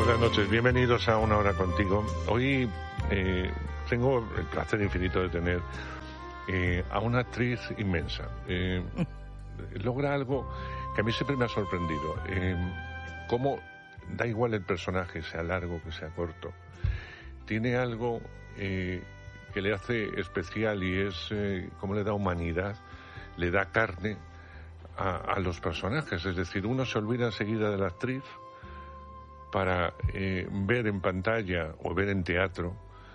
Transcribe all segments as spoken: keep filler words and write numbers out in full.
buenas noches, bienvenidos a Una Hora Contigo. Hoy eh, tengo el placer infinito de tener eh, a una actriz inmensa. Eh, logra algo que a mí siempre me ha sorprendido. Eh, cómo da igual el personaje, sea largo, que sea corto. Tiene algo eh, que le hace especial y es eh, cómo le da humanidad, le da carne a, a los personajes. Es decir, uno se olvida enseguida de la actriz para eh, ver en pantalla o ver en teatro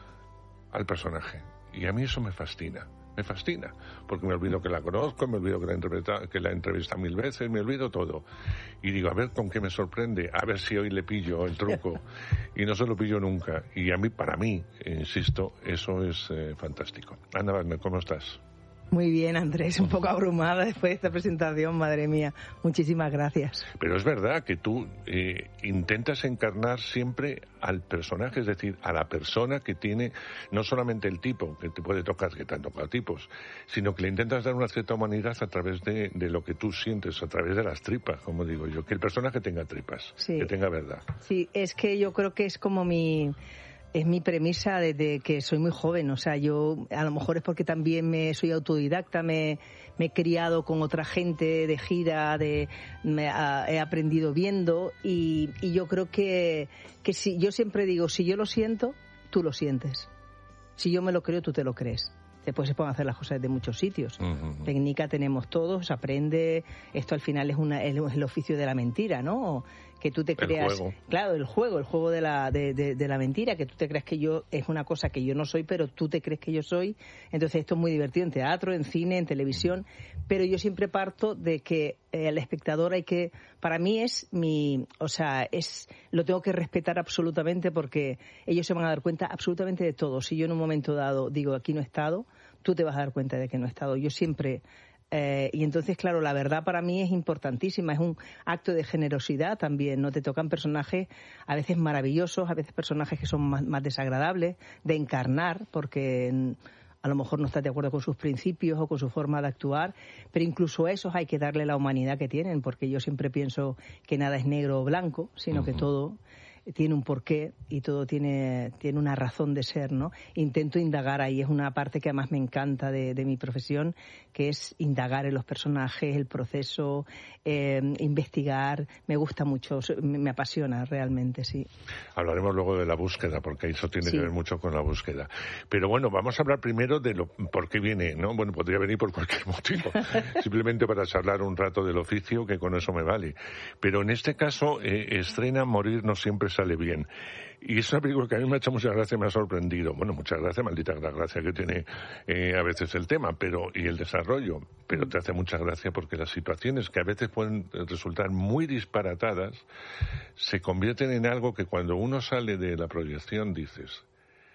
al personaje. Y a mí eso me fascina, me fascina, porque me olvido que la conozco, me olvido que la entrevista, que la entrevista mil veces, me olvido todo. Y digo, a ver con qué me sorprende, a ver si hoy le pillo el truco. Y no se lo pillo nunca. Y a mí, para mí, insisto, eso es eh, fantástico. Ana Wagner, ¿cómo estás? Muy bien, Andrés, un poco abrumada después de esta presentación, madre mía. Muchísimas gracias. Pero es verdad que tú eh, intentas encarnar siempre al personaje, es decir, a la persona que tiene no solamente el tipo, que te puede tocar, que te han tocado tipos, sino que le intentas dar una cierta humanidad a través de, de lo que tú sientes, a través de las tripas, como digo yo, que el personaje tenga tripas, sí, que tenga verdad. Sí, es que yo creo que es como mi... Es mi premisa desde que soy muy joven, o sea, yo a lo mejor es porque también me soy autodidacta, me, me he criado con otra gente de gira, de me, a, he aprendido viendo y, y yo creo que, que si yo siempre digo, si yo lo siento, tú lo sientes. Si yo me lo creo, tú te lo crees. Después se pueden hacer las cosas de muchos sitios. Uh-huh. Técnica tenemos todos, se aprende. Esto al final es, una, es el oficio de la mentira, ¿no? Que tú te creas... El juego. Claro, el juego, el juego de la, de, de, de la mentira, que tú te creas que yo es una cosa que yo no soy, pero tú te crees que yo soy. Entonces esto es muy divertido en teatro, en cine, en televisión. Uh-huh. Pero yo siempre parto de que eh, al espectador hay que... Para mí es mi... O sea, es lo tengo que respetar absolutamente porque ellos se van a dar cuenta absolutamente de todo. Si yo en un momento dado digo, aquí no he estado, tú te vas a dar cuenta de que no he estado. Yo siempre... Eh, y entonces, claro, la verdad para mí es importantísima, es un acto de generosidad también, ¿no? Te tocan personajes a veces maravillosos, a veces personajes que son más, más desagradables de encarnar, porque a lo mejor no estás de acuerdo con sus principios o con su forma de actuar, pero incluso a esos hay que darle la humanidad que tienen, porque yo siempre pienso que nada es negro o blanco, sino uh-huh. que todo tiene un porqué y todo tiene, tiene una razón de ser, ¿no? Intento indagar ahí, es una parte que además me encanta de, de mi profesión, que es indagar en los personajes, el proceso, eh, investigar, me gusta mucho, me, me apasiona realmente, sí. Hablaremos luego de la búsqueda, porque eso tiene sí. que ver mucho con la búsqueda. Pero bueno, vamos a hablar primero de lo, por qué viene, ¿no? Bueno, podría venir por cualquier motivo, simplemente para charlar un rato del oficio, que con eso me vale. Pero en este caso, eh, estrena Morir no siempre sale bien. Y es una película que a mí me ha hecho mucha gracia y me ha sorprendido. Bueno, muchas gracias, maldita la gracia que tiene eh, a veces el tema pero y el desarrollo. Pero te hace mucha gracia porque las situaciones que a veces pueden resultar muy disparatadas se convierten en algo que cuando uno sale de la proyección dices,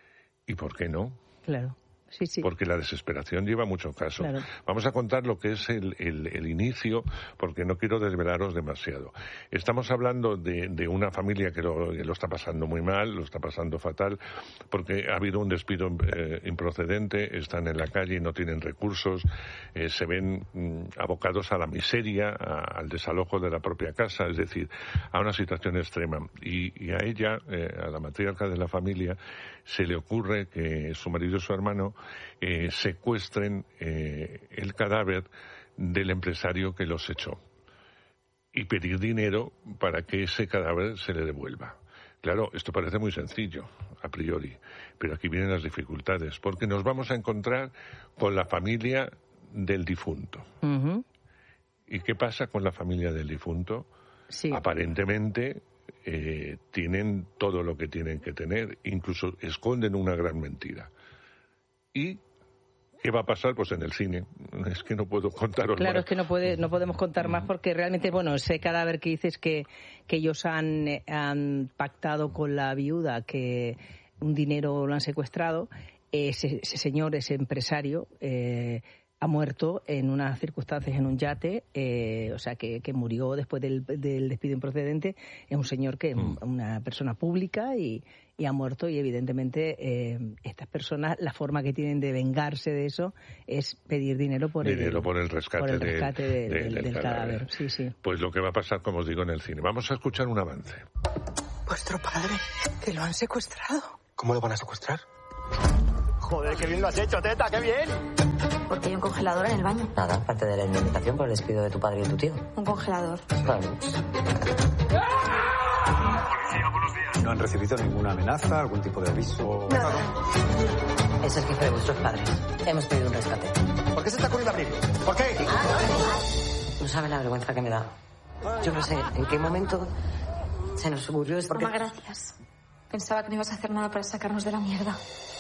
¿y por qué no? Claro. Sí, sí. Porque la desesperación lleva mucho caso. Claro. Vamos a contar lo que es el, el, el inicio, porque no quiero desvelaros demasiado. Estamos hablando de, de una familia que lo, que lo está pasando muy mal, lo está pasando fatal, porque ha habido un despido eh, improcedente, están en la calle y no tienen recursos, eh, se ven mm, abocados a la miseria, a, al desalojo de la propia casa, es decir, a una situación extrema. Y, y a ella, eh, a la matriarca de la familia, se le ocurre que su marido y su hermano Eh, secuestren eh, el cadáver del empresario que los echó y pedir dinero para que ese cadáver se le devuelva. Claro, esto parece muy sencillo a priori, pero aquí vienen las dificultades, porque nos vamos a encontrar con la familia del difunto. Uh-huh. ¿Y qué pasa con la familia del difunto? Sí. Aparentemente eh, tienen todo lo que tienen que tener, incluso esconden una gran mentira. ¿Y qué va a pasar? Pues en el cine. Es que no puedo contaros Claro, más. es que no puede, no podemos contar más porque realmente, bueno, ese cadáver que dices que, que ellos han, han pactado con la viuda, que un dinero lo han secuestrado, ese, ese señor, ese empresario, eh, ha muerto en unas circunstancias en un yate, eh, o sea, que, que murió después del, del despido improcedente. Es un señor que es mm. una persona pública y, y ha muerto y evidentemente eh, estas personas, la forma que tienen de vengarse de eso es pedir dinero por dinero el, por el rescate, por el rescate de, de, de, del, del, del cadáver. cadáver. Sí, sí. Pues lo que va a pasar, como os digo, en el cine. Vamos a escuchar un avance. Vuestro padre, que lo han secuestrado. ¿Cómo lo van a secuestrar? Joder, qué bien lo has hecho, teta, qué bien. Porque hay un congelador en el baño. Nada, aparte de la indemnización por el despido de tu padre y de tu tío. Un congelador. Claro. ¿No han recibido ninguna amenaza, algún tipo de aviso? Nada. Es el jefe de vuestros padres. Hemos pedido un rescate. ¿Por qué se está ocurriendo abrir? ¿Por qué? No sabe la vergüenza que me da. Yo no sé en qué momento se nos ocurrió esto. Mamá, gracias. Pensaba que no ibas a hacer nada para sacarnos de la mierda.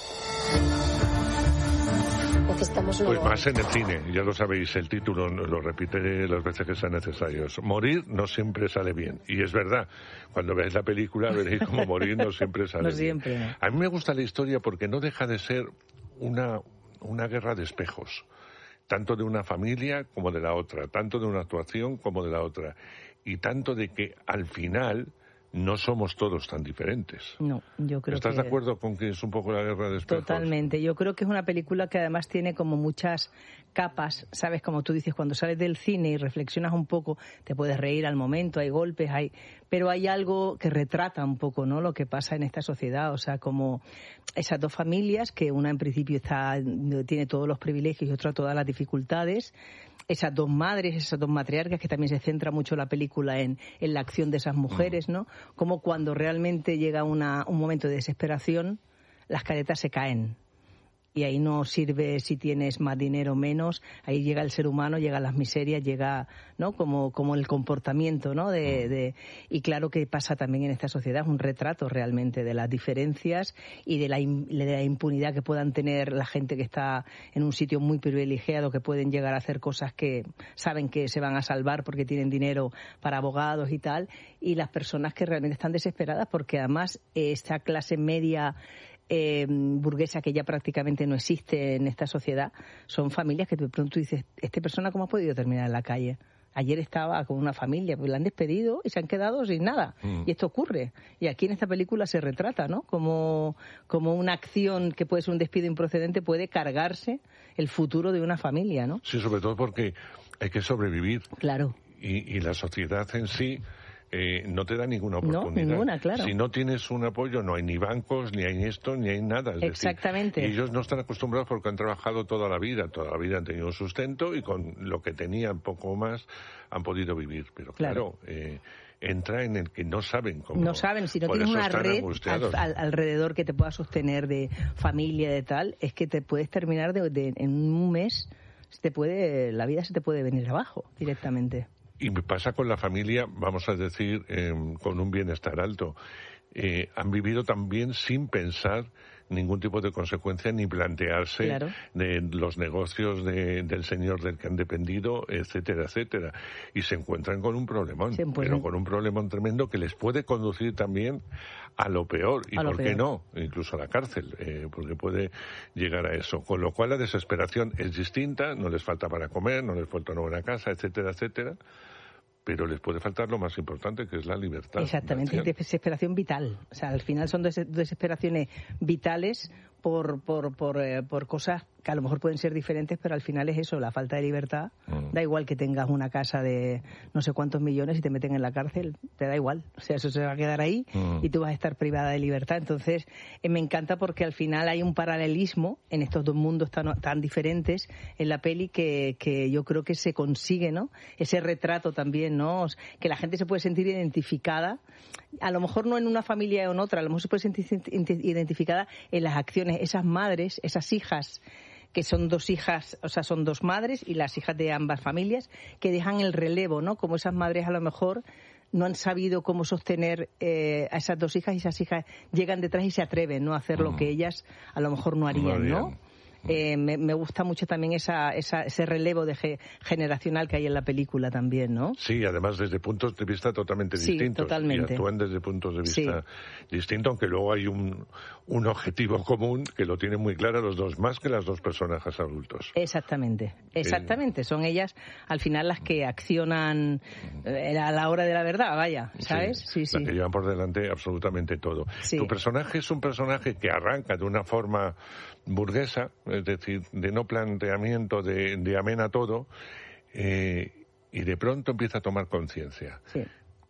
Necesitamos Pues más en el cine, ya lo sabéis, el título lo repetiré las veces que sean necesarios. Morir no siempre sale bien. Y es verdad, cuando veáis la película veréis cómo morir no siempre sale no bien. Siempre, ¿no? A mí me gusta la historia porque no deja de ser una, una guerra de espejos. Tanto de una familia como de la otra, tanto de una actuación como de la otra. Y tanto de que al final no somos todos tan diferentes. No, yo creo ¿Estás que... de acuerdo con que es un poco la guerra de espejos? Totalmente. Yo creo que es una película que además tiene como muchas capas, ¿sabes? Como tú dices, cuando sales del cine y reflexionas un poco, te puedes reír al momento, hay golpes, hay... pero hay algo que retrata un poco, ¿no?, lo que pasa en esta sociedad. O sea, como esas dos familias, que una en principio está tiene todos los privilegios y otra todas las dificultades. Esas dos madres, esas dos matriarcas, que también se centra mucho la película en, en la acción de esas mujeres, ¿no? Como cuando realmente llega una, un momento de desesperación, las caretas se caen. Y ahí no sirve si tienes más dinero o menos, ahí llega el ser humano, llegan las miserias, llega, ¿no?, como, como el comportamiento, ¿no? De, de, y claro que pasa también en esta sociedad, es un retrato realmente de las diferencias y de la, de la impunidad que puedan tener la gente que está en un sitio muy privilegiado, que pueden llegar a hacer cosas que saben que se van a salvar porque tienen dinero para abogados y tal, y las personas que realmente están desesperadas porque además esta clase media Eh, burguesa que ya prácticamente no existe en esta sociedad, son familias que de pronto dices, ¿esta persona cómo ha podido terminar en la calle? Ayer estaba con una familia, pues la han despedido y se han quedado sin nada. Mm. Y esto ocurre. Y aquí en esta película se retrata, ¿no? Como, como una acción que puede ser un despido improcedente puede cargarse el futuro de una familia, ¿no? Sí, sobre todo porque hay que sobrevivir. Claro. Y, y la sociedad en sí Eh, no te da ninguna oportunidad. No, ninguna, claro. Si no tienes un apoyo, no hay ni bancos, ni hay esto, ni hay nada. Es Exactamente. Decir, y ellos no están acostumbrados porque han trabajado toda la vida, toda la vida han tenido un sustento y con lo que tenían, poco más, han podido vivir. Pero claro, claro eh, entra en el que no saben cómo. No saben, si no tienes una red al, al, alrededor que te pueda sostener de familia, de tal, es que te puedes terminar de, de, en un mes, se te puede, la vida se te puede venir abajo directamente. Y me pasa con la familia, vamos a decir, eh, con un bienestar alto. Eh, han vivido también sin pensar ningún tipo de consecuencia ni plantearse claro. de los negocios de, del señor del que han dependido, etcétera, etcétera. Y se encuentran con un problemón, sí, pues, pero con un problemón tremendo que les puede conducir también a lo peor. ¿Y por qué no? Incluso a la cárcel, eh, porque puede llegar a eso. Con lo cual la desesperación es distinta, no les falta para comer, no les falta una buena casa, etcétera, etcétera. Pero les puede faltar lo más importante, que es la libertad. Exactamente, desesperación vital. O sea, al final son des- desesperaciones vitales por, por, por, eh, por cosas que a lo mejor pueden ser diferentes, pero al final es eso, la falta de libertad. Mm. Da igual que tengas una casa de no sé cuántos millones y te meten en la cárcel, te da igual. O sea, eso se va a quedar ahí mm. y tú vas a estar privada de libertad. Entonces, eh, me encanta porque al final hay un paralelismo en estos dos mundos tan, tan diferentes en la peli que, que yo creo que se consigue, ¿no? Ese retrato también, ¿no? Que la gente se puede sentir identificada, a lo mejor no en una familia o en otra, a lo mejor se puede sentir identificada en las acciones, esas madres, esas hijas, que son dos hijas, o sea, son dos madres y las hijas de ambas familias, que dejan el relevo, ¿no? Como esas madres a lo mejor no han sabido cómo sostener eh, a esas dos hijas y esas hijas llegan detrás y se atreven, ¿no?, a hacer lo que ellas a lo mejor no harían, ¿no? Eh, me, me gusta mucho también esa, esa, ese relevo de ge, generacional que hay en la película también, ¿no? Sí, además desde puntos de vista totalmente sí, distintos. Totalmente. Y actúan desde puntos de vista sí. distintos, aunque luego hay un, un objetivo común que lo tienen muy claro los dos, más que las dos personajes adultos. Exactamente, exactamente. Eh, Son ellas al final las que accionan eh, a la hora de la verdad, vaya, ¿sabes? Sí, sí, sí. Las que llevan por delante absolutamente todo. Sí. Tu personaje es un personaje que arranca de una forma burguesa, es decir, de no planteamiento, de, de amén a todo, eh, y de pronto empieza a tomar conciencia. Sí.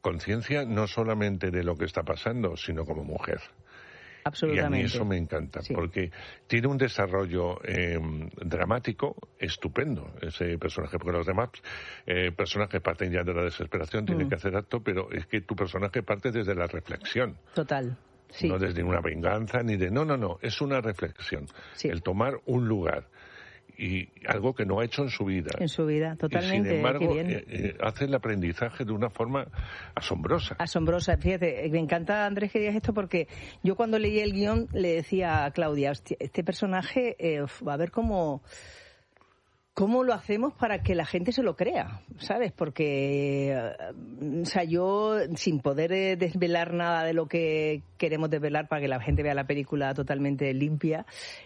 conciencia no solamente de lo que está pasando, sino como mujer. Absolutamente. Y a mí eso me encanta, sí. Porque tiene un desarrollo eh, dramático estupendo, ese personaje, porque los demás eh, personajes parten ya de la desesperación, tienen mm. que hacer acto, pero es que tu personaje parte desde la reflexión. Total. Sí. No desde una venganza, ni de... No, no, no, es una reflexión. Sí. El tomar un lugar. Y algo que no ha hecho en su vida. En su vida, totalmente. Y sin embargo, eh, eh, hace el aprendizaje de una forma asombrosa. Asombrosa. Fíjate, me encanta, Andrés, que digas esto, porque yo cuando leí el guión le decía a Claudia, hostia, este personaje eh, va a ver cómo... ¿Cómo lo hacemos para que la gente se lo crea? ¿Sabes? Porque, o sea, yo, sin poder desvelar nada de lo que queremos desvelar para que la gente vea la película totalmente limpia,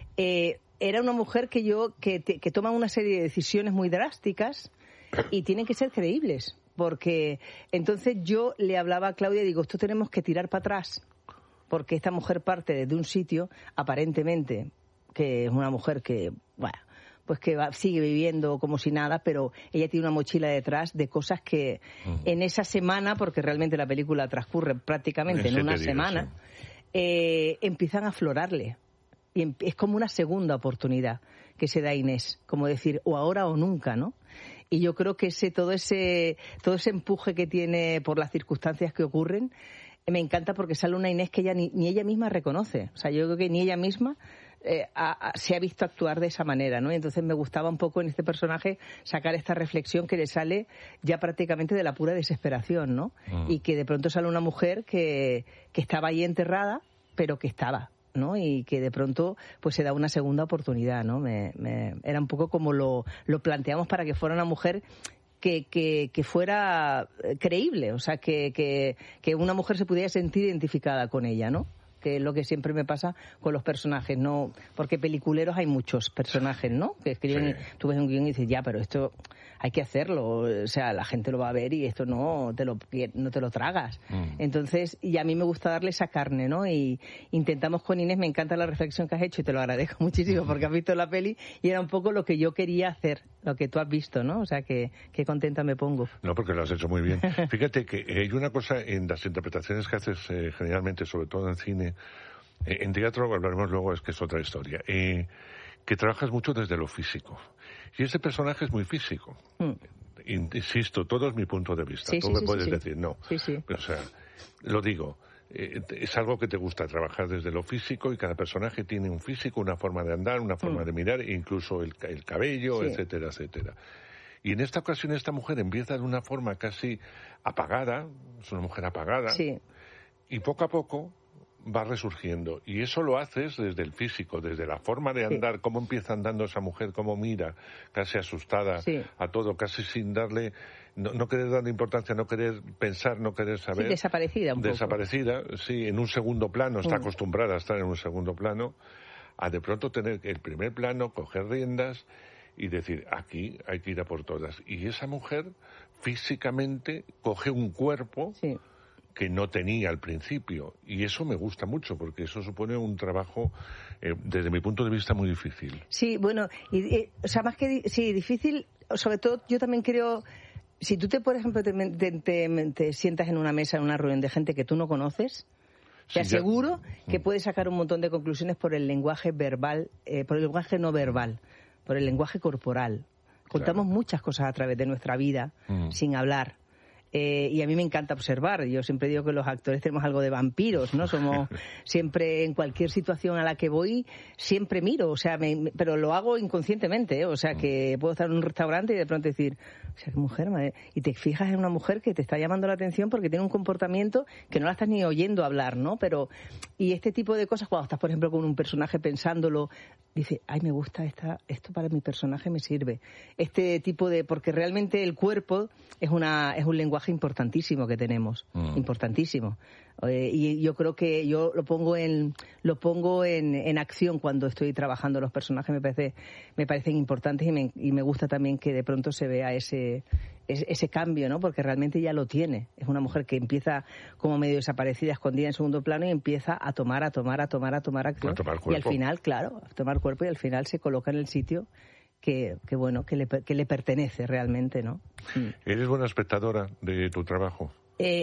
eh, era una mujer que yo que, que toma una serie de decisiones muy drásticas y tienen que ser creíbles. Porque entonces yo le hablaba a Claudia y digo, esto tenemos que tirar para atrás. Porque esta mujer parte desde un sitio, aparentemente, que es una mujer que, bueno... pues que va, sigue viviendo como si nada, pero ella tiene una mochila detrás de cosas que uh-huh. en esa semana, porque realmente la película transcurre prácticamente en, en una días, semana, sí. eh, empiezan a aflorarle. Y em- es como una segunda oportunidad que se da a Inés, como decir, o ahora o nunca, ¿no? Y yo creo que ese todo ese todo ese empuje que tiene por las circunstancias que ocurren, me encanta porque sale una Inés que ella ni, ni ella misma reconoce. O sea, yo creo que ni ella misma eh, a, a, se ha visto actuar de esa manera, ¿no? Y entonces me gustaba un poco en este personaje sacar esta reflexión que le sale ya prácticamente de la pura desesperación, ¿no? Mm. Y que de pronto sale una mujer que, que estaba ahí enterrada, pero que estaba, ¿no? Y que de pronto pues se da una segunda oportunidad, ¿no? Me, me, era un poco como lo, lo planteamos para que fuera una mujer que, que, que fuera creíble, o sea, que, que, que una mujer se pudiera sentir identificada con ella, ¿no? Que es lo que siempre me pasa con los personajes, ¿no? Porque peliculeros hay muchos personajes, ¿no? Que escriben, sí. Tú ves un guión y dices, ya, pero esto hay que hacerlo, o sea, la gente lo va a ver y esto no te lo, no te lo tragas. Mm. Entonces, y a mí me gusta darle esa carne, ¿no? Y intentamos con Inés, me encanta la reflexión que has hecho y te lo agradezco muchísimo porque has visto la peli y era un poco lo que yo quería hacer, lo que tú has visto, ¿no? O sea, que, que contenta me pongo. No, porque lo has hecho muy bien. Fíjate que hay una cosa en las interpretaciones que haces eh, generalmente, sobre todo en cine, eh, en teatro hablaremos luego, es que es otra historia, eh, que trabajas mucho desde lo físico. Y ese personaje es muy físico. Mm. Insisto, todo es mi punto de vista. Sí, Tú sí, me sí, puedes sí. decir no. Sí, sí. Pero, o sea, lo digo, eh, es algo que te gusta trabajar desde lo físico y cada personaje tiene un físico, una forma de andar, una forma mm. de mirar, incluso el, el cabello, sí. etcétera, etcétera. Y en esta ocasión esta mujer empieza de una forma casi apagada, es una mujer apagada, sí. y poco a poco va resurgiendo. Y eso lo haces desde el físico, desde la forma de andar, sí. cómo empieza andando esa mujer, cómo mira, casi asustada sí. a todo, casi sin darle, no, no querer darle importancia, no querer pensar, no querer saber. Sí, desaparecida un Desaparecida, poco. sí, en un segundo plano, está mm. acostumbrada a estar en un segundo plano, a de pronto tener el primer plano, coger riendas y decir, aquí hay que ir a por todas. Y esa mujer físicamente coge un cuerpo sí. que no tenía al principio, y eso me gusta mucho porque eso supone un trabajo eh, desde mi punto de vista muy difícil. Sí, bueno, y, y, o sea, más que di- sí, difícil, sobre todo yo también creo, si tú te, por ejemplo, te, te, te, te sientas en una mesa, en una reunión de gente que tú no conoces, te sí, aseguro ya... que puedes sacar un montón de conclusiones por el lenguaje verbal, eh, por el lenguaje no verbal, por el lenguaje corporal. Contamos claro. muchas cosas a través de nuestra vida mm. sin hablar. Eh, y a mí me encanta observar. Yo siempre digo que los actores tenemos algo de vampiros, ¿no? Somos siempre, en cualquier situación a la que voy, siempre miro, o sea, me, me, pero lo hago inconscientemente, ¿eh? O sea, que puedo estar en un restaurante y de pronto decir, o sea, qué mujer, madre. Y te fijas en una mujer que te está llamando la atención porque tiene un comportamiento que no la estás ni oyendo hablar, ¿no? Pero, y este tipo de cosas, cuando estás, por ejemplo, con un personaje pensándolo, dice, ay, me gusta esta, esto para mi personaje me sirve. Este tipo de, porque realmente el cuerpo es una, es un lenguaje importantísimo que tenemos, mm. importantísimo. Eh, y yo creo que yo lo pongo en lo pongo en, en acción cuando estoy trabajando los personajes, me parece me parecen importantes y me, y me gusta también que de pronto se vea ese, ese ese cambio, ¿no? Porque realmente ya lo tiene. Es una mujer que empieza como medio desaparecida, escondida en segundo plano y empieza a tomar, a tomar, a tomar, a tomar acción. A tomar y al final, claro, a tomar cuerpo y al final se coloca en el sitio que, que bueno, que le, que le pertenece realmente, ¿no? ¿Eres buena espectadora de tu trabajo? Eh,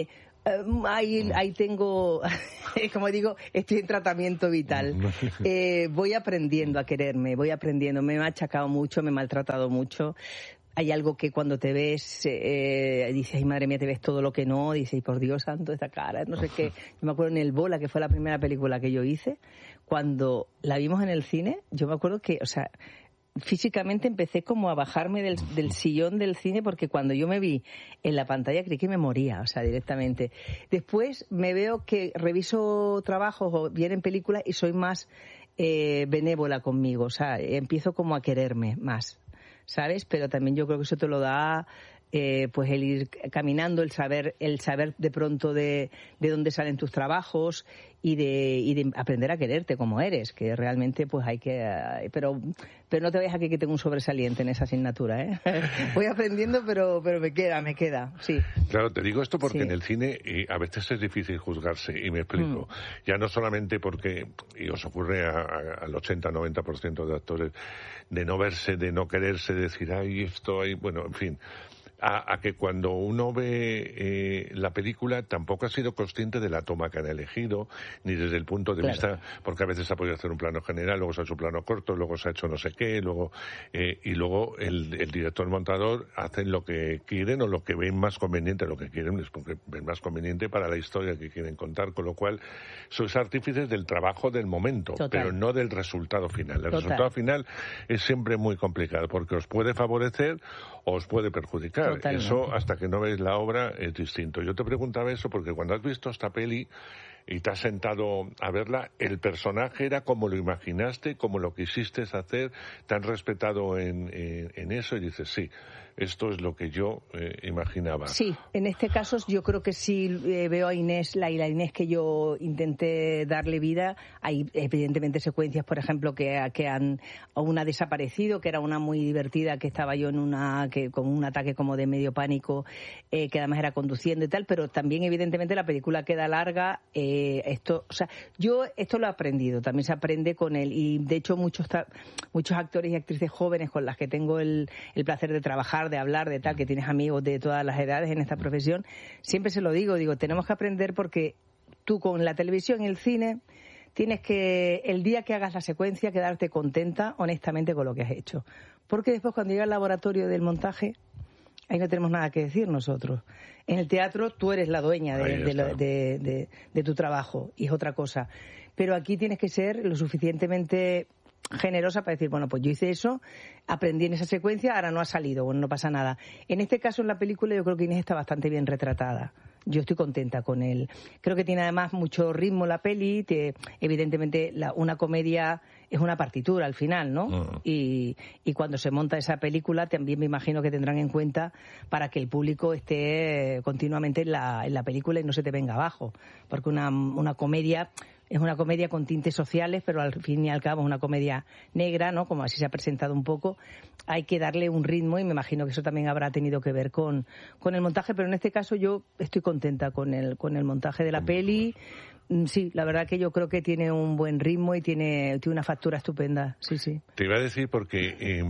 Uh, ahí, ahí tengo, como digo, estoy en tratamiento vital. Eh, voy aprendiendo a quererme, voy aprendiendo. Me he machacado mucho, me he maltratado mucho. Hay algo que cuando te ves, eh, dices, ay, madre mía, te ves todo lo que no. Dices, por Dios santo, esta cara, no sé qué. Yo me acuerdo en El Bola, que fue la primera película que yo hice, cuando la vimos en el cine, yo me acuerdo que, o sea, físicamente empecé como a bajarme del, del sillón del cine, porque cuando yo me vi en la pantalla creí que me moría, o sea, directamente. Después me veo que reviso trabajos o vienen películas y soy más eh, benévola conmigo, o sea, empiezo como a quererme más, ¿sabes? Pero también yo creo que eso te lo da eh, pues el ir caminando, el saber el saber de pronto de, de dónde salen tus trabajos y de, y de aprender a quererte como eres, que realmente pues hay que... Uh, pero pero no te vayas aquí que tengo un sobresaliente en esa asignatura, ¿eh? Voy aprendiendo, pero pero me queda, me queda, sí. Claro, te digo esto porque sí. en el cine eh, a veces es difícil juzgarse, y me explico. Mm. Ya no solamente porque, y os ocurre a, a, al ochenta noventa por ciento de actores, de no verse, de no quererse, de decir, ay, esto, hay, bueno, en fin... A, a que cuando uno ve eh, la película tampoco ha sido consciente de la toma que han elegido, ni desde el punto de claro. vista, porque a veces se ha podido hacer un plano general, luego se ha hecho un plano corto, luego se ha hecho no sé qué, luego eh, y luego el, el director montador hacen lo que quieren o lo que ven más conveniente, lo que quieren es porque ven más conveniente para la historia que quieren contar, con lo cual sois artífices del trabajo del momento, Total. Pero no del resultado final. El Total. Resultado final es siempre muy complicado, porque os puede favorecer o os puede perjudicar. Totalmente. Eso, hasta que no veis la obra, es distinto. Yo te preguntaba eso porque cuando has visto esta peli y te has sentado a verla, ¿el personaje era como lo imaginaste, como lo quisiste hacer? ¿Te han respetado en, en, en eso? Y dices, sí, esto es lo que yo eh, imaginaba. Sí, en este caso yo creo que sí eh, veo a Inés, la, y la Inés que yo intenté darle vida. Hay evidentemente secuencias, por ejemplo, que, que han una desaparecido, que era una muy divertida, que estaba yo en una que con un ataque como de medio pánico, eh, que además era conduciendo y tal, pero también evidentemente la película queda larga. Eh, esto, o sea, yo esto lo he aprendido, también se aprende con él, y de hecho muchos muchos actores y actrices jóvenes con las que tengo el, el placer de trabajar, de hablar, de tal, que tienes amigos de todas las edades en esta profesión, siempre se lo digo, digo, tenemos que aprender, porque tú con la televisión y el cine tienes que, el día que hagas la secuencia, quedarte contenta honestamente con lo que has hecho, porque después cuando llega al laboratorio del montaje, ahí no tenemos nada que decir nosotros. En el teatro tú eres la dueña de, de, lo, de, de, de tu trabajo, y es otra cosa, pero aquí tienes que ser lo suficientemente generosa para decir, bueno, pues yo hice eso, aprendí en esa secuencia, ahora no ha salido, bueno, no pasa nada. En este caso, en la película, yo creo que Inés está bastante bien retratada. Yo estoy contenta con él. Creo que tiene además mucho ritmo la peli, te, evidentemente la, una comedia es una partitura al final, ¿no? Uh-huh. Y, y cuando se monta esa película también me imagino que tendrán en cuenta para que el público esté continuamente en la, en la película y no se te venga abajo, porque una, una comedia... Es una comedia con tintes sociales, pero al fin y al cabo es una comedia negra, ¿no? Como así se ha presentado un poco. Hay que darle un ritmo y me imagino que eso también habrá tenido que ver con, con el montaje, pero en este caso yo estoy contenta con el, con el montaje de la peli. Sí, la verdad que yo creo que tiene un buen ritmo y tiene, tiene una factura estupenda, sí, sí. Te iba a decir porque... Eh...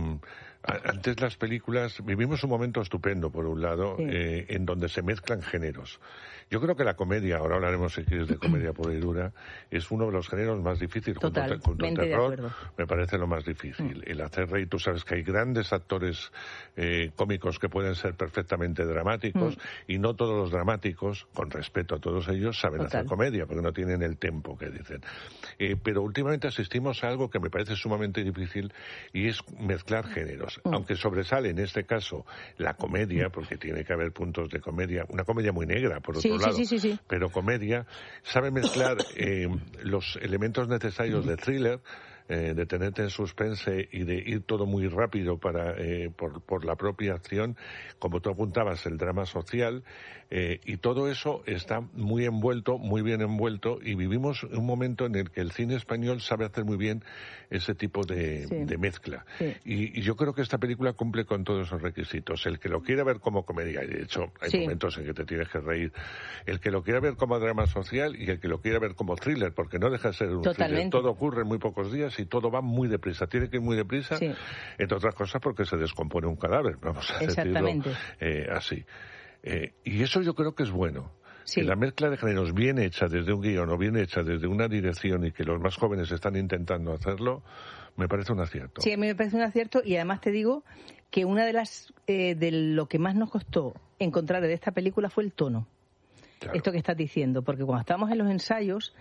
Antes las películas, vivimos un momento estupendo, por un lado, sí. eh, en donde se mezclan géneros. Yo creo que la comedia, ahora hablaremos si quieres de comedia pura y dura, es uno de los géneros más difíciles. Total, junto, junto al terror, me parece lo más difícil. Mm. El hacer reír, tú sabes que hay grandes actores eh, cómicos que pueden ser perfectamente dramáticos, mm. y no todos los dramáticos, con respeto a todos ellos, saben Total. Hacer comedia, porque no tienen el tempo que dicen. Eh, pero últimamente asistimos a algo que me parece sumamente difícil, y es mezclar géneros. Mm. Aunque sobresale en este caso la comedia, porque tiene que haber puntos de comedia, una comedia muy negra, por otro sí, lado, sí, sí, sí. pero comedia, sabe mezclar eh, los elementos necesarios de thriller, eh, de tenerte en suspense y de ir todo muy rápido para eh, por, por la propia acción, como tú apuntabas, el drama social, eh, y todo eso está muy envuelto, muy bien envuelto, y vivimos un momento en el que el cine español sabe hacer muy bien ese tipo de, sí. de mezcla. Sí. Y, y yo creo que esta película cumple con todos esos requisitos. El que lo quiera ver como comedia, y de hecho hay sí. momentos en que te tienes que reír, el que lo quiera ver como drama social y el que lo quiera ver como thriller, porque no deja de ser un Totalmente. Thriller. Todo ocurre en muy pocos días y todo va muy deprisa. Tiene que ir muy deprisa, sí. entre otras cosas porque se descompone un cadáver, vamos a decirlo eh, así. Eh, y eso yo creo que es bueno. Sí. Que la mezcla de géneros bien hecha desde un guión o bien hecha desde una dirección y que los más jóvenes están intentando hacerlo, me parece un acierto. Sí, a mí me parece un acierto y además te digo que una de las eh, de lo que más nos costó encontrar de esta película fue el tono. Claro. Esto que estás diciendo, porque cuando estábamos en los ensayos,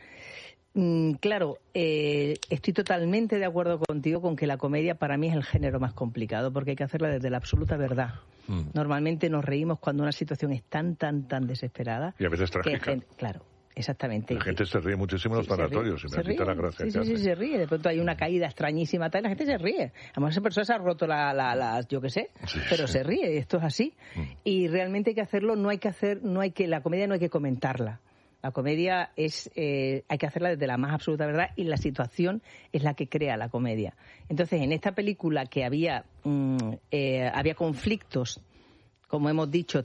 mmm, claro, eh, estoy totalmente de acuerdo contigo con que la comedia para mí es el género más complicado, porque hay que hacerla desde la absoluta verdad. Mm. Normalmente nos reímos cuando una situación es tan, tan, tan desesperada. Y a veces trágica. Que, claro. Exactamente. La gente se ríe muchísimo en los sí, sanatorios, y me quita la gracia. Sí, sí, sí, se ríe. De pronto hay una caída extrañísima tal, y la gente se ríe. Además, esa persona se ha roto la, la, la yo qué sé, sí, pero sí. se ríe, esto es así. Mm. Y realmente hay que hacerlo, no hay que hacer, no hay que, la comedia no hay que comentarla. La comedia es, eh, hay que hacerla desde la más absoluta verdad y la situación es la que crea la comedia. Entonces, en esta película que había, mm, eh, había conflictos, como hemos dicho,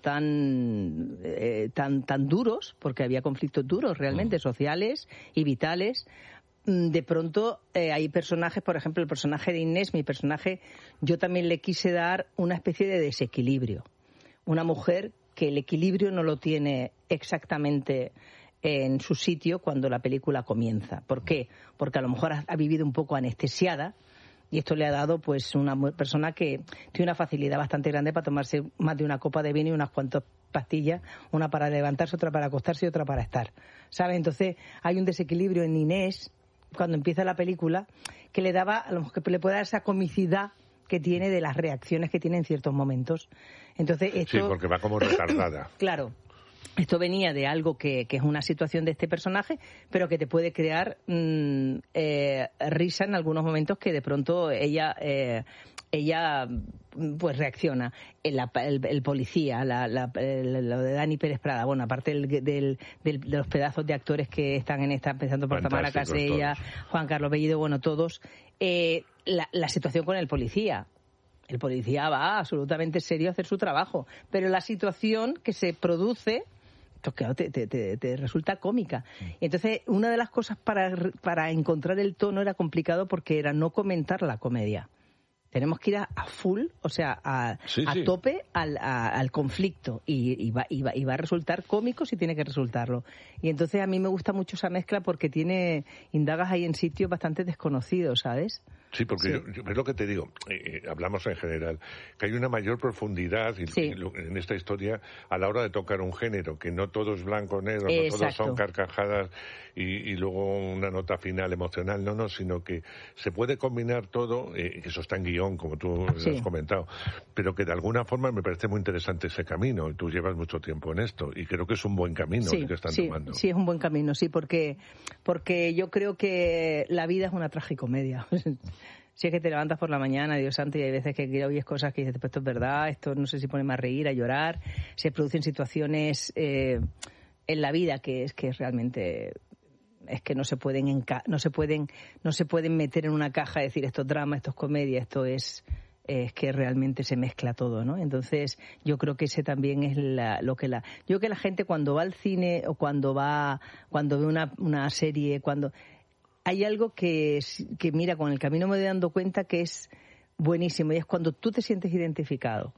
tan, eh, tan, tan duros, porque había conflictos duros realmente, sociales y vitales. De pronto eh, hay personajes, por ejemplo, el personaje de Inés, mi personaje, yo también le quise dar una especie de desequilibrio. Una mujer que el equilibrio no lo tiene exactamente en su sitio cuando la película comienza. ¿Por qué? Porque a lo mejor ha, ha vivido un poco anestesiada. Y esto le ha dado, pues, una persona que tiene una facilidad bastante grande para tomarse más de una copa de vino y unas cuantas pastillas, una para levantarse, otra para acostarse y otra para estar, ¿sabes? Entonces hay un desequilibrio en Inés, cuando empieza la película, que le daba, a lo mejor que le puede dar esa comicidad que tiene de las reacciones que tiene en ciertos momentos. Entonces esto... Sí, porque va como retardada. Claro. Esto venía de algo que, que es una situación de este personaje, pero que te puede crear mmm, eh, risa en algunos momentos que de pronto ella eh, ella pues reacciona. El, el, el policía, la, la, el, lo de Dani Pérez Prada, bueno, aparte del, del, del, de los pedazos de actores que están en esta, empezando por Tamara Casella, Juan Carlos Bellido, bueno, todos, eh, la, la situación con el policía. El policía va absolutamente serio a hacer su trabajo, pero la situación que se produce... Claro, te, te, te, te resulta cómica. Y entonces, una de las cosas para, para encontrar el tono era complicado porque era no comentar la comedia. Tenemos que ir a, a full, o sea, a, sí, a sí. tope al, a, al conflicto. Y, y, va, y, va, y va a resultar cómico si tiene que resultarlo. Y entonces a mí me gusta mucho esa mezcla porque tiene indagas ahí en sitios bastante desconocidos, ¿sabes? Sí, porque sí. Yo, yo, es lo que te digo, eh, hablamos en general, que hay una mayor profundidad y, sí. y, en esta historia a la hora de tocar un género, que no todo es blanco o negro, Exacto. no todos son carcajadas y, y luego una nota final emocional, no, no, sino que se puede combinar todo, eh, eso está en guión, como tú sí. has comentado, pero que de alguna forma me parece muy interesante ese camino, y tú llevas mucho tiempo en esto, y creo que es un buen camino sí, el que están sí, tomando. Sí, es un buen camino, sí, porque, porque yo creo que la vida es una tragicomedia. Si es que te levantas por la mañana, Dios santo, y hay veces que oyes cosas que dices, pues esto es verdad, esto no sé si pone a reír, a llorar, se producen situaciones eh, en la vida que es que realmente es que no se pueden enca- no se pueden no se pueden meter en una caja y decir esto es drama, esto es comedia, esto es es que realmente se mezcla todo, ¿no? Entonces yo creo que ese también es la, lo que la yo creo que la gente cuando va al cine o cuando va cuando ve una una serie, cuando hay algo que, que, mira, con el camino me voy dando cuenta que es buenísimo y es cuando tú te sientes identificado.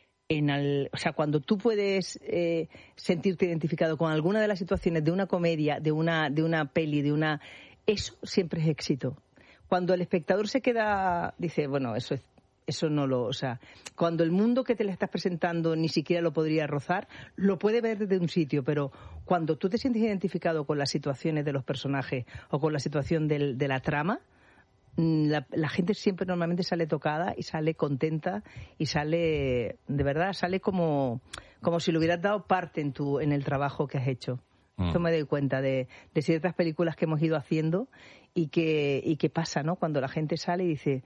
En el, o sea, cuando tú puedes eh, sentirte identificado con alguna de las situaciones de una comedia, de una, de una peli, de una... Eso siempre es éxito. Cuando el espectador se queda, dice, bueno, eso es Eso no lo, o sea, cuando el mundo que te le estás presentando ni siquiera lo podría rozar, lo puede ver desde un sitio, pero cuando tú te sientes identificado con las situaciones de los personajes o con la situación del, de la trama, la, la gente siempre normalmente sale tocada y sale contenta y sale, de verdad, sale como, como si le hubieras dado parte en tu, en el trabajo que has hecho. Mm. Esto me doy cuenta de, de ciertas películas que hemos ido haciendo y que, y que pasa, ¿no? Cuando la gente sale y dice...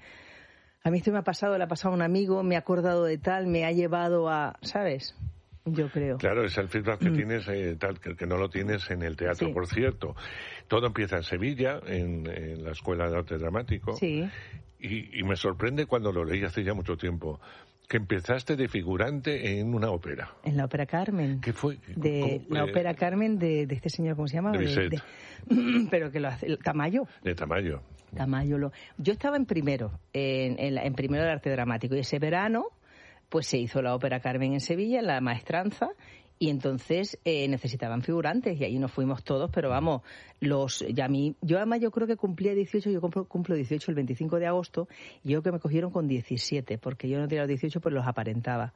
A mí esto me ha pasado, le ha pasado a un amigo, me ha acordado de tal, me ha llevado a... ¿Sabes? Yo creo. Claro, es el feedback que mm. tienes, eh, tal que, que no lo tienes en el teatro, sí. por cierto. Todo empieza en Sevilla, en, en la Escuela de Arte Dramático. Sí. Y, y me sorprende cuando lo leí hace ya mucho tiempo, que empezaste de figurante en una ópera. En la ópera Carmen. ¿Qué fue? De ¿Cómo? la eh, ópera Carmen de, de este señor, ¿cómo se llama? De Bizet. De, de, pero que lo hace, el Tamayo. De Tamayo. Tamayo lo, yo estaba en primero, en, en, en primero de arte dramático, y ese verano pues se hizo la ópera Carmen en Sevilla, en la maestranza, Y entonces eh, necesitaban figurantes y ahí nos fuimos todos, pero vamos, los ya a mí, yo además yo creo que cumplía dieciocho, yo cumplo, cumplo dieciocho el veinticinco de agosto, y yo creo que me cogieron con diecisiete, porque yo no tenía los dieciocho, pues los aparentaba.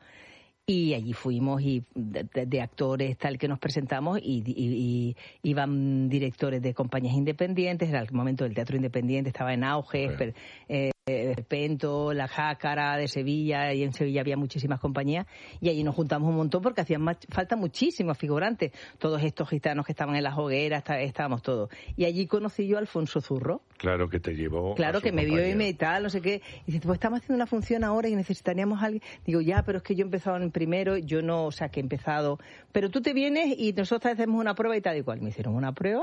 Y allí fuimos y de, de, de actores tal que nos presentamos y, y, y iban directores de compañías independientes, era el momento del teatro independiente, estaba en auge, okay. eh, Pento, La Jácara de Sevilla, y en Sevilla había muchísimas compañías, y allí nos juntamos un montón porque hacían más, falta muchísimos figurantes, todos estos gitanos que estaban en las hogueras, está, estábamos todos. Y allí conocí yo a Alfonso Zurro. Claro, que te llevó. Claro, que me compañía. vio y me tal, no sé qué. Y dice, pues estamos haciendo una función ahora y necesitaríamos a alguien. Digo, ya, pero es que yo he empezado en primero, yo no, o sea, que he empezado. Pero tú te vienes y nosotros hacemos una prueba y tal y cual. Me hicieron una prueba.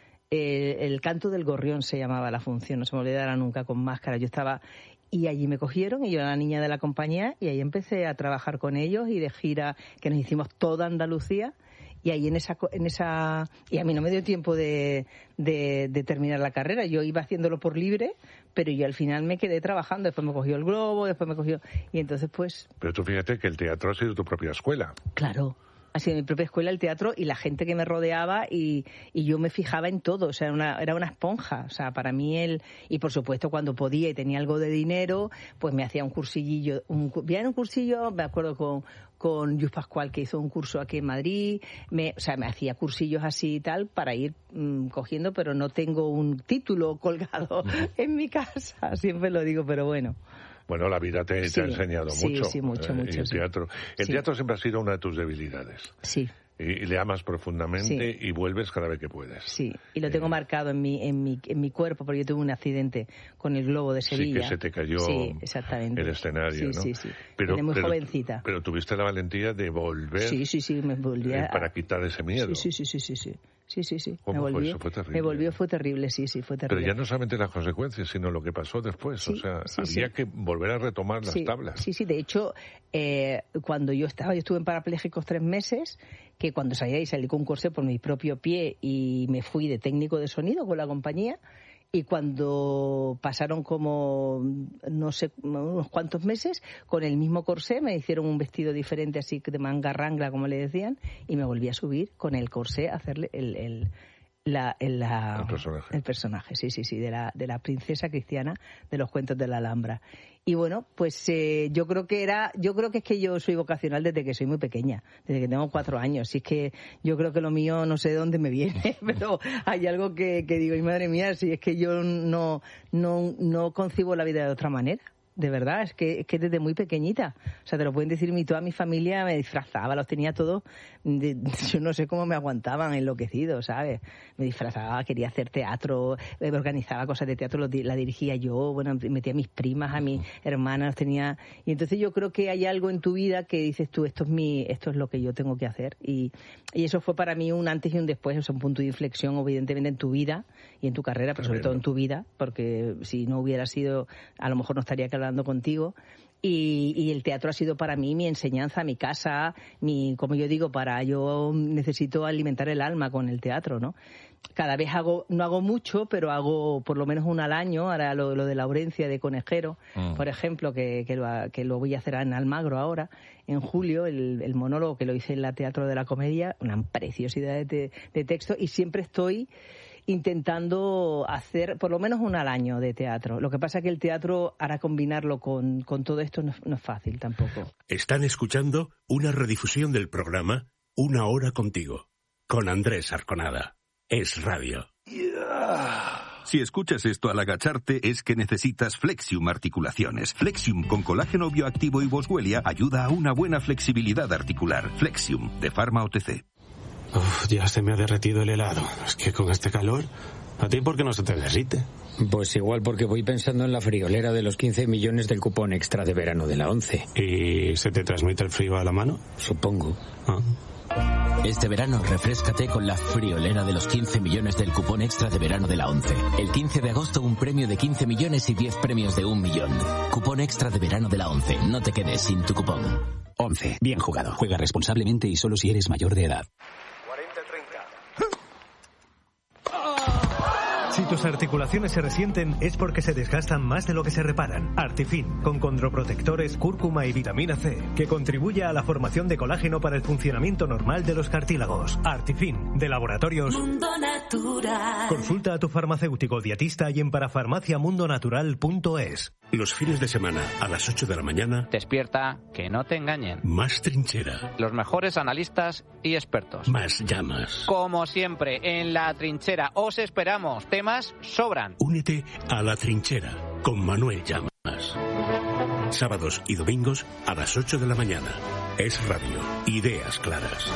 Eh, el canto del gorrión se llamaba la función, no se me olvidará nunca, con máscara. Yo estaba, y allí me cogieron, y yo era la niña de la compañía, y ahí empecé a trabajar con ellos, y de gira, que nos hicimos toda Andalucía, y ahí en esa, en esa, y a mí no me dio tiempo de, de, de terminar la carrera, yo iba haciéndolo por libre, pero yo al final me quedé trabajando, después me cogió el Globo, después me cogió, y entonces pues... Pero tú fíjate que el teatro ha sido tu propia escuela. Claro. Ha sido mi propia escuela el teatro y la gente que me rodeaba y, y yo me fijaba en todo, o sea, era una, era una esponja, o sea, para mí él, y por supuesto cuando podía y tenía algo de dinero, pues me hacía un cursillillo, un, un cursillo, me acuerdo con, con Lluís Pascual, que hizo un curso aquí en Madrid, me, o sea, me hacía cursillos así y tal para ir mmm, cogiendo, pero no tengo un título colgado en mi casa, siempre lo digo, pero bueno. Bueno, la vida te, sí, te ha enseñado sí, mucho. Sí, mucho, eh, mucho. Y el sí. teatro. El sí. teatro siempre ha sido una de tus debilidades. Sí. Y, y le amas profundamente sí. y vuelves cada vez que puedes. Sí, y lo tengo eh, marcado en mi, en mi en mi cuerpo porque yo tuve un accidente con el Globo de Sevilla. Sí, que se te cayó sí, exactamente. el escenario, sí, ¿no? Sí, sí, sí. Pero, muy pero, jovencita. Pero tuviste la valentía de volver. Sí, sí, sí, me volvía. Eh, para quitar ese miedo. Sí, sí, sí, sí, sí. Sí, sí, sí. ¿Cómo me volvió, fue eso? Fue terrible. Me volvió, fue terrible, sí, sí, fue terrible. Pero ya no solamente las consecuencias, sino lo que pasó después. Sí, o sea, sí, había sí. que volver a retomar las sí, tablas. Sí, sí, de hecho, eh, cuando yo estaba, yo estuve en parapléjicos tres meses, que cuando salí ahí salí con un corsé por mi propio pie y me fui de técnico de sonido con la compañía. Y cuando pasaron como, no sé, unos cuantos meses, con el mismo corsé me hicieron un vestido diferente, así de manga rangla, como le decían, y me volví a subir con el corsé a hacerle el... el La, el, la, el personaje. El personaje, sí, sí, sí, de la, de la princesa cristiana de los cuentos de la Alhambra. Y bueno, pues eh, yo creo que era, yo creo que es que yo soy vocacional desde que soy muy pequeña, desde que tengo cuatro años. Si es que yo creo que lo mío no sé de dónde me viene, pero hay algo que, que digo, y madre mía, si es que yo no, no, no concibo la vida de otra manera. De verdad, es que, es que desde muy pequeñita, o sea, te lo pueden decir, mi, toda mi familia me disfrazaba, los tenía todos, de, yo no sé cómo me aguantaban enloquecidos, ¿sabes? Me disfrazaba, quería hacer teatro, me organizaba cosas de teatro, lo, la dirigía yo, bueno, metía a mis primas, a mis hermanas, los tenía, y entonces yo creo que hay algo en tu vida que dices tú, esto es mi, esto es lo que yo tengo que hacer, y, y eso fue para mí un antes y un después, o sea, un punto de inflexión, evidentemente, en tu vida y en tu carrera, pero sobre todo en tu vida, porque si no hubiera sido, a lo mejor no estaría que hablando contigo, y, y el teatro ha sido para mí mi enseñanza, mi casa, mi, como yo digo, para yo necesito alimentar el alma con el teatro, ¿no? Cada vez hago, no hago mucho, pero hago por lo menos una al año, ahora lo, lo de Laurencia de Conejero, mm. por ejemplo, que, que, lo, que lo voy a hacer en Almagro ahora, en julio, el, el monólogo que lo hice en la Teatro de la Comedia, una preciosidad de, de texto, y siempre estoy intentando hacer por lo menos una al año de teatro. Lo que pasa es que el teatro, ahora combinarlo con, con todo esto no, no es fácil tampoco. Están escuchando una redifusión del programa Una Hora Contigo, con Andrés Arconada. Es Radio. Yeah. Si escuchas esto al agacharte es que necesitas Flexium Articulaciones. Flexium con colágeno bioactivo y boswellia ayuda a una buena flexibilidad articular. Flexium, de Pharma O T C. Uf, ya se me ha derretido el helado. Es que con este calor, ¿a ti por qué no se te derrite? Pues igual porque voy pensando en la friolera de los quince millones del cupón extra de verano de la ONCE. ¿Y se te transmite el frío a la mano? Supongo. Ah. Este verano refréscate con la friolera de los quince millones del cupón extra de verano de la ONCE. El quince de agosto un premio de quince millones y diez premios de un millón. Cupón extra de verano de la ONCE. No te quedes sin tu cupón. ONCE. Bien jugado. Juega responsablemente y solo si eres mayor de edad. Si tus articulaciones se resienten es porque se desgastan más de lo que se reparan. Artifin, con condroprotectores, cúrcuma y vitamina C, que contribuye a la formación de colágeno para el funcionamiento normal de los cartílagos. Artifin, de Laboratorios Mundo Natural. Consulta a tu farmacéutico dietista y en parafarmacia mundo natural punto es. Los fines de semana, a las ocho de la mañana... Despierta, que no te engañen. Más trinchera. Los mejores analistas y expertos. Más llamas. Como siempre, en La Trinchera os esperamos. Temas sobran. Únete a La Trinchera con Manuel Llamas. Sábados y domingos a las ocho de la mañana. Es Radio. Ideas claras.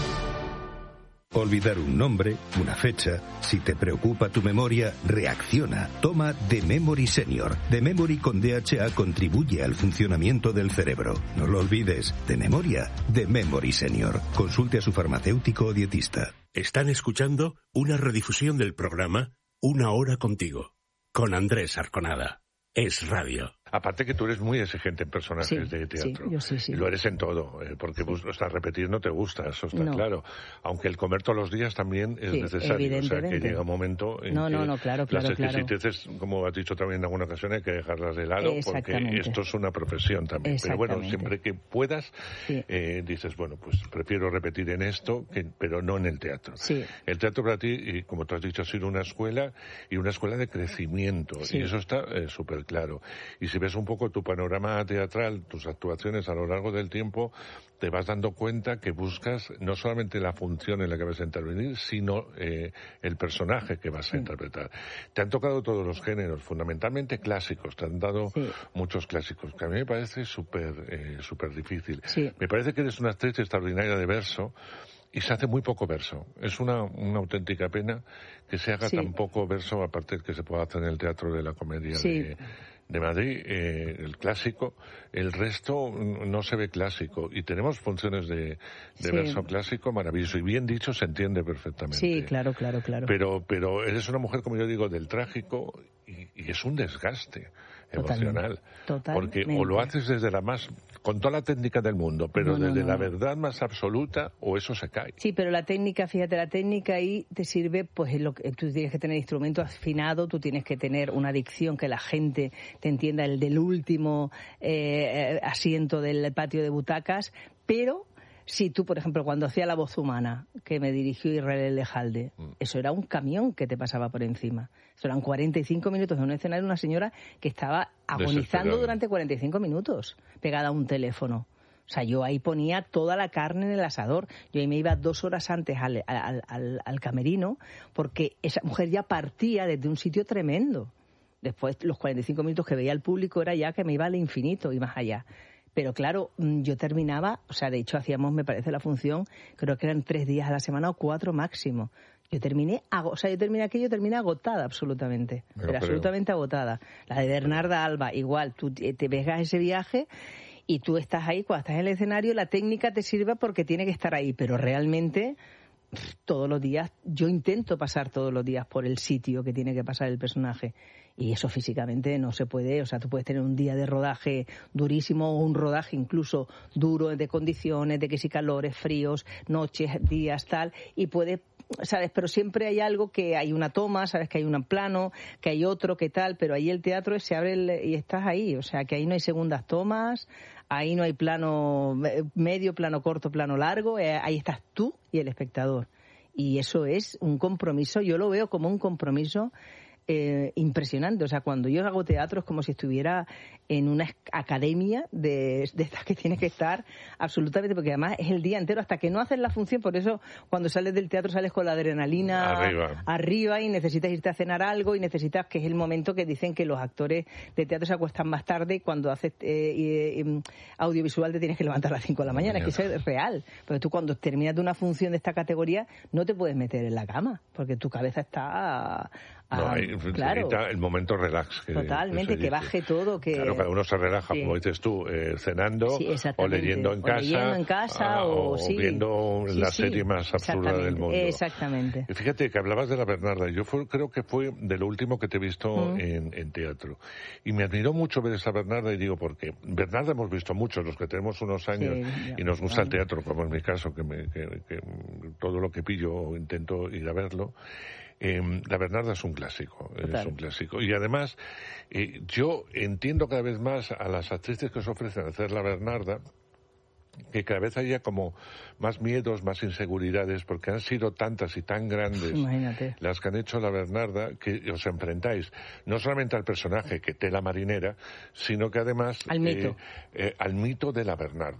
Olvidar un nombre, una fecha. Si te preocupa tu memoria, reacciona. Toma The Memory Senior. The Memory con D H A contribuye al funcionamiento del cerebro. No lo olvides. De memoria, The Memory Senior. Consulte a su farmacéutico o dietista. Están escuchando una redifusión del programa Una Hora Contigo, con Andrés Arconada. Es Radio. Aparte que tú eres muy exigente en personajes sí, de teatro. Sí, yo sí, sí. Y lo eres en todo, eh, porque sí. o sea, repetir no te gusta, eso está no. claro. Aunque el comer todos los días también es sí, necesario. O sea, que llega un momento en no, que no, no, claro, claro, las exquisiteces, claro. como has dicho también en alguna ocasión, hay que dejarlas de lado, porque esto es una profesión también. Pero bueno, siempre que puedas, sí. eh, dices, bueno, pues prefiero repetir en esto, que, pero no en el teatro. Sí. El teatro para ti, y como tú has dicho, ha sido una escuela, y una escuela de crecimiento, sí. y eso está eh, súper claro. Y si ves un poco tu panorama teatral, tus actuaciones a lo largo del tiempo, te vas dando cuenta que buscas no solamente la función en la que vas a intervenir, sino eh, el personaje que vas a sí. interpretar. Te han tocado todos los géneros, fundamentalmente clásicos, te han dado sí. muchos clásicos, que a mí me parece súper eh, súper difícil. Sí. Me parece que eres una actriz extraordinaria de verso, y se hace muy poco verso. Es una, una auténtica pena que se haga sí. tan poco verso, aparte de que se pueda hacer en el Teatro de la Comedia sí. de, de Madrid, eh, el clásico. El resto no se ve clásico. Y tenemos funciones de, de sí. verso clásico maravilloso. Y bien dicho, se entiende perfectamente. Sí, claro, claro, claro. Pero, pero eres una mujer, como yo digo, del trágico, y, y es un desgaste emocional. Totalmente. Porque o lo haces desde la más, con toda la técnica del mundo, pero no, no, desde no. la verdad más absoluta, o eso se cae. Sí, pero la técnica, fíjate, la técnica ahí te sirve, pues en lo que tú tienes que tener instrumento afinado, tú tienes que tener una dicción que la gente te entienda, el del último eh, asiento del patio de butacas, pero si tú, por ejemplo, cuando hacía La Voz Humana, que me dirigió Israel Lejalde, mm. eso era un camión que te pasaba por encima. Eso eran cuarenta y cinco minutos en un escenario de una señora que estaba agonizando durante cuarenta y cinco minutos, pegada a un teléfono. O sea, yo ahí ponía toda la carne en el asador. Yo ahí me iba dos horas antes al, al, al, al camerino, porque esa mujer ya partía desde un sitio tremendo. Después, los cuarenta y cinco minutos que veía el público era ya que me iba al infinito y más allá. Pero claro, yo terminaba, o sea, de hecho hacíamos, me parece, la función, creo que eran tres días a la semana o cuatro máximo. Yo terminé, o sea, yo terminé aquello, terminé agotada absolutamente, pero, pero absolutamente agotada. La de Bernarda Alba, igual, tú te veas ese viaje y tú estás ahí, cuando estás en el escenario, la técnica te sirve porque tiene que estar ahí, pero realmente todos los días, yo intento pasar todos los días por el sitio que tiene que pasar el personaje. Y eso físicamente no se puede, o sea, tú puedes tener un día de rodaje durísimo o un rodaje incluso duro de condiciones, de que si calores, fríos, noches, días, tal, y puede, ¿sabes? Pero siempre hay algo que hay una toma, ¿sabes? Que hay un plano, que hay otro, que tal, pero ahí el teatro se abre el, y estás ahí, o sea, que ahí no hay segundas tomas, ahí no hay plano medio, plano corto, plano largo, eh, ahí estás tú y el espectador. Y eso es un compromiso, yo lo veo como un compromiso Eh, impresionante. O sea, cuando yo hago teatro es como si estuviera en una academia de, de estas que tienes que estar absolutamente, porque además es el día entero hasta que no haces la función. Por eso cuando sales del teatro sales con la adrenalina arriba, arriba y necesitas irte a cenar algo y necesitas, que es el momento que dicen que los actores de teatro se acuestan más tarde, y cuando haces eh, eh, audiovisual te tienes que levantar a las cinco de la mañana. mañana. Es que eso es real, porque tú cuando terminas de una función de esta categoría no te puedes meter en la cama porque tu cabeza está a, no, hay, claro. el momento relax. Que, Totalmente, que, que baje todo. Que... Claro, cada uno se relaja, sí. como dices tú, eh, cenando sí, o leyendo en o casa, leyendo en casa a, o, o sí. viendo sí, la sí, serie más absurda del mundo. Exactamente. Y fíjate que hablabas de la Bernarda. Yo fue, creo que fue de lo último que te he visto mm. en, en teatro. Y me admiró mucho ver esa Bernarda, y digo, ¿por qué? Bernarda hemos visto muchos, los que tenemos unos años sí, y nos gusta claro. el teatro, como en mi caso, que, me, que, que todo lo que pillo intento ir a verlo. Eh, la Bernarda es un clásico, Total. es un clásico. Y además, eh, yo entiendo cada vez más a las actrices que os ofrecen hacer la Bernarda, que cada vez haya como más miedos, más inseguridades, porque han sido tantas y tan grandes Imagínate. las que han hecho la Bernarda, que os enfrentáis no solamente al personaje, que tela marinera, sino que además al mito, eh, eh, al mito de la Bernarda.